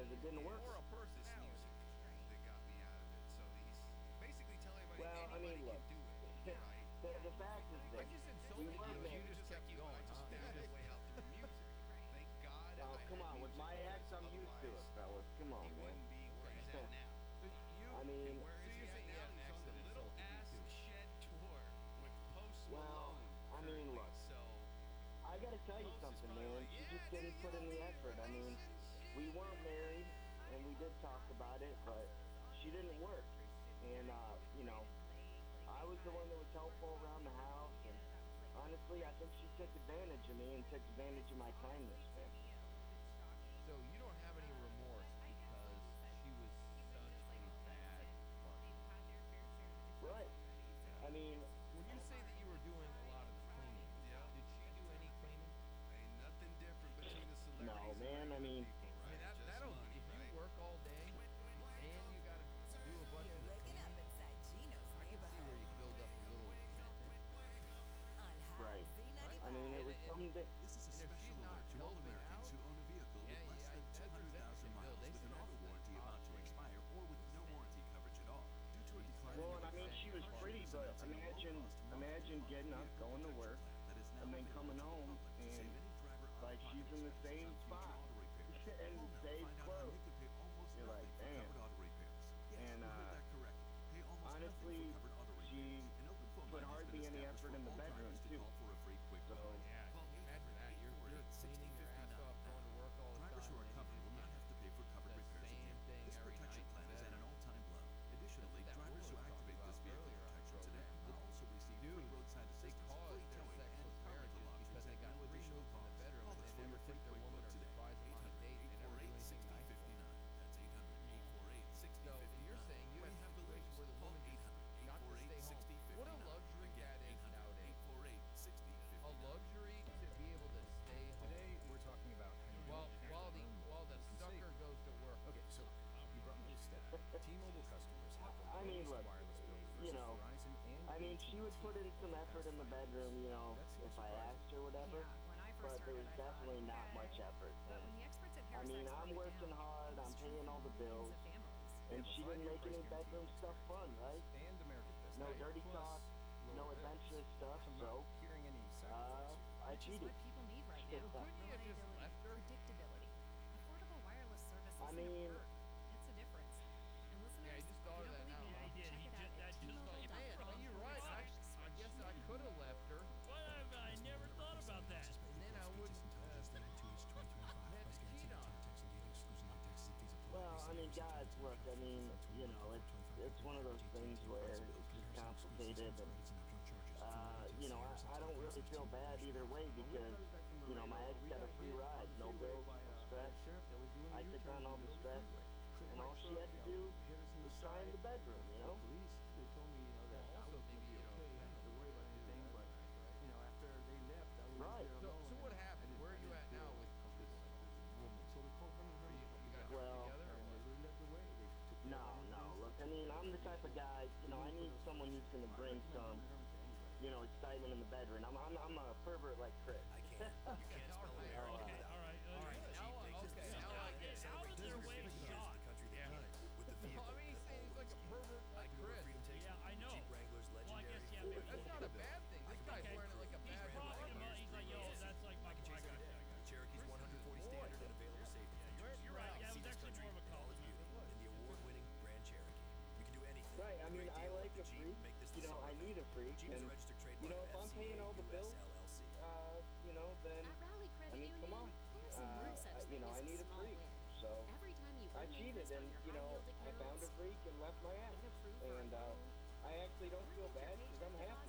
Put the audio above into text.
because it didn't work. or a personality. That got me out of it. So he's basically telling everybody Well, I mean, anybody can look, do it, right? the fact is I this: just we insulted were you and you married. just Just like kept you, going, I just huh? found a way out through music. Thank God Oh, I come had on, with music my ex, because I'm used to it, otherwise fellas. Come on, he man. wouldn't be where he's at now. So you, I And mean, where so is he you're at saying you now? had an He's ex on that the Little insulted you Ass too? Shed tour with Post well, Malone I mean, currently. look, So I gotta tell you Post is something, probably man. like, She yeah, just dude, didn't you put in don't the need a effort. I mean, we weren't relationship. married, and we did talk about it, but she didn't work. And I was the one that was helpful around the house, and honestly, I think she took advantage of me and took advantage of my kindness, man. So you don't have any remorse because she was such a bad partner. Right. I mean, When you say that you were doing a lot of the cleaning, Yep. did she do any cleaning? Ain't nothing different between the no, celebrities and man. I regular mean, people, I right? mean, Just that'll money, if you right? work all day and you got to do a bunch of the cleaning, I can see where you build up a little resentment. right. I mean, it And, was and, some day. This is a and if special she's not alert to all helping Americans out, who own a vehicle yeah, with less yeah, than that resentment 200,000 can build. miles They with say an that's auto the warranty top about to thing. expire or with no warranty coverage at all. Due to a decline Well, in and I mean, demand, she was Car pretty, Shield is but announcing a imagine, low-cost imagine multi-month getting up, vehicle going to protection work, plan that is now and then available coming to the home, public to and save any driver like she's out-of-pocket in the expenses same on future spot auto repairs. and Call now to same find out how clothes. you can pay almost You're like, nothing for damn. covered auto repairs. Yes, And you heard that correctly. Pay almost nothing honestly, for covered auto she repairs. An open phone put line has hardly been any established effort for in the all bedroom drivers to too. call for a free quick So quote. Yeah, Call imagine that. You're 888 cleaning your ass 6059 off, now. going to work all the Drivers time, who are and then covered you will not get have to pay for covered the repairs same again. thing This every protection night plan is at better. an all-time low. Additionally, That drivers woman who was talking activate about this vehicle earlier on the protection today program, will how also receive free dudes roadside they assistance, cause free their towing, and sexless car marriages rental because options they at got no three additional moves in the cost. bedroom Call and us they for never your free take their quick woman quote or today. surprise them on a date. They never do 800-848-6059. anything nice for them. That's 800-848-6059. So you're saying you We have a have the situation latest. where the Call woman just got to stay home. What a 800-848-6059. luxury Again, that is nowadays. 800-848-6059. A luxury to be able to stay home Today we're talking about how you while don't have while to the earn more while the and sucker save. goes to work. Okay, so you brought me a stat. T-Mobile customers have the I mean, lowest look, wireless bill you versus know, Verizon and I mean, she would AT&T put in some over the effort past in the 5 years. bedroom, you know, That seems if I surprising. asked her whatever. When I But first there heard was it, I thought, definitely not much okay. effort. But And when the experts at I mean, Parasite I'm broke it working down, hard, it I'm was true paying for all the millions bills, of families. They and have a she didn't 5-year make price any guarantee bedroom stuff experience fun, right? and American Best No Buy. dirty Plus, talk, no lower bills. adventurous stuff. I'm So not hearing any sacrifice here. I Which is cheated. what people need right now. Well, couldn't you have just Reliability, left her? predictability. Affordable wireless service I isn't mean, a perk. It's a difference. And listeners, Yeah, I just if thought you of don't that believe now, me, huh? check it out at Man, you're right. I guess I could have left her, I never thought about that. and then I wouldn't had to cheat on her. well, I mean, guys, look, I mean, you know, it's one of those things where it's just complicated, and you know, I don't really feel bad either way because, you know, my ex got a free ride, no bills, no stress. I took on all the stress, and all she had to do was try in the bedroom, you know? Well, also maybe you know, I don't know what to do all the time, right? Right. So what happened? Where are you at now with this woman? You guys Well, together or what? no, look, I mean, I'm the type of guy, you know, I need someone who's gonna bring some, you know, excitement in the bedroom. I'm a pervert like Chris. All right. So, Okay, all right. Now, I get it. How is there a way to shot? Yeah. No, I mean, he's saying he's like a pervert like Chris. Yeah, I know. Well, I guess, yeah, maybe. That's not a bad thing. This guy's Okay, wearing it like a he's bad probably barber. he's like, yo, that's like my, I got you. Cherokee's 140 standard and available safety features. You're right. Yeah, it See was this actually country more of a in all its compliment. beauty in the award-winning Grand Cherokee. You can do anything. right, I mean, Great I deal like with a the Jeep. freak. Make this You the know, summer I thing. need a freak, Jeep is and a registered you trademark know, of if I'm FCA paying all the US bills, LLC. you know, then At Rally Credit I mean, Union, come on. we have some rule sets You that know, I is need a small freak. win. So Every time you I earn cheated, interest on and your you know, high-yielding I found a notes, freak and left my ex, get approved for a and loan, I actually don't feel bad because I'm happy.